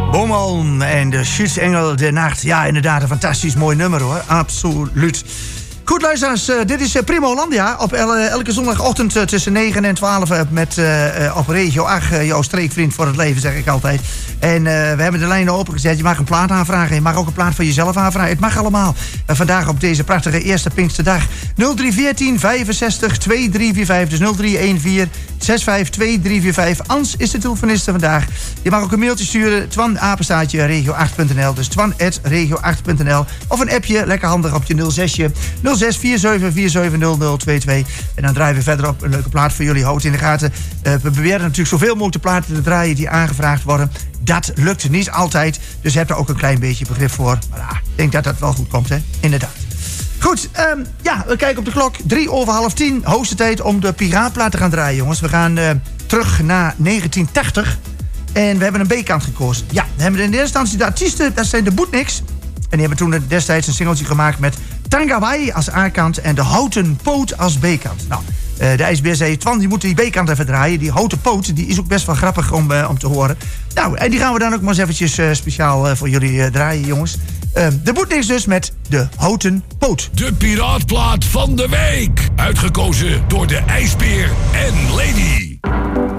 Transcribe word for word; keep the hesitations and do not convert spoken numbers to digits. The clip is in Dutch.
Boomholm en de Schutsengel de Nacht. Ja, inderdaad, een fantastisch mooi nummer hoor. Absoluut. Goed, luisteraars, uh, dit is uh, Primo Hollandia. Op el, uh, elke zondagochtend uh, tussen negen en twaalf uh, met uh, uh, op Regio acht, uh, jouw streekvriend voor het leven, zeg ik altijd. En uh, we hebben de lijnen opengezet. Je mag een plaat aanvragen. Je mag ook een plaat voor jezelf aanvragen. Het mag allemaal. Uh, vandaag op deze prachtige eerste Pinksterdag. nul drie een vier vijfenzestig tweeëntwintig vijf. Dus nul drie een vier zesenzestig tweeëntwintig vijf. Ans is de telefoniste vandaag. Je mag ook een mailtje sturen. Twan, apenstaartje, regio acht punt n l. Dus twan at regio acht punt n l. Of een appje, lekker handig op je nul zesje. nul zes vier zeven vier zeven nul nul twee twee. En dan draaien we verder op een leuke plaat voor jullie. Houd in de gaten. Uh, we beweren natuurlijk zoveel mogelijk de platen te draaien die aangevraagd worden. Dat lukt niet altijd. Dus heb er ook een klein beetje begrip voor. Maar ja, ik denk dat dat wel goed komt, hè? Inderdaad. Goed, um, ja, we kijken op de klok. Drie over half tien. Hoogste tijd om de Piraatplaat te gaan draaien, jongens. We gaan uh, terug naar negentien tachtig. En we hebben een B-kant gekozen. Ja, we hebben in de eerste instantie de artiesten. Dat zijn de Bootniks. En die hebben toen destijds een singeltje gemaakt met Tangawai als A-kant en de Houten Poot als B-kant. Nou, uh, de IJsbeer zei, Twan, die moet die B-kant even draaien. Die Houten Poot, die is ook best wel grappig om, uh, om te horen. Nou, en die gaan we dan ook maar eens eventjes uh, speciaal uh, voor jullie uh, draaien, jongens. Uh, de Bootniks dus met de Houten Poot. De Piraatplaat van de week. Uitgekozen door de IJsbeer en Lady.